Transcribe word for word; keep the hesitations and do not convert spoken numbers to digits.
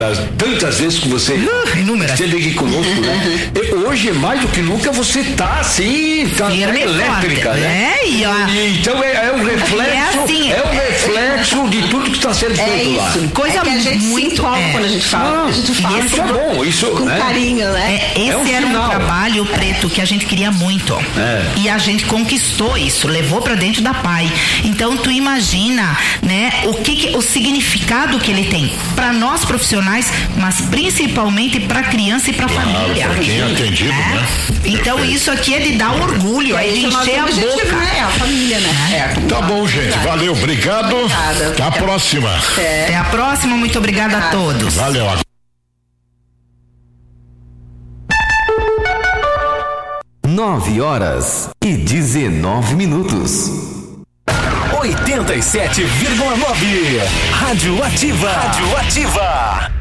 tantas vezes que você uh, inúmeras. esteve aqui conosco, né? E hoje, mais do que nunca, você tá assim, tá elétrica, forte, né? É, e, ó, e, então é, é um reflexo, é, assim, é um reflexo de tudo que está sendo feito é isso. lá. Coisa é que a gente muito se empolga é. quando a gente fala. Ah, a gente fala isso é bom, isso com né? carinho, né? É, esse é um era final. um trabalho, Preto, que a gente queria muito. É. E a gente conquistou isso, levou para dentro da P A I. Então tu imagina, né, o que, que o significado que ele tem para nós profissionais, mas principalmente para criança e para claro, família. Para quem é atendido, é. né? Então isso aqui é de dar orgulho, é de encher a boca. É a família, né? É. Tá bom, gente. Valeu, obrigado. Obrigada. Até a próxima. É. Até a próxima, muito obrigada a todos. Valeu. Nove horas e dezenove minutos. Oitenta e sete vírgula nove. Rádio Ativa. Rádio Ativa.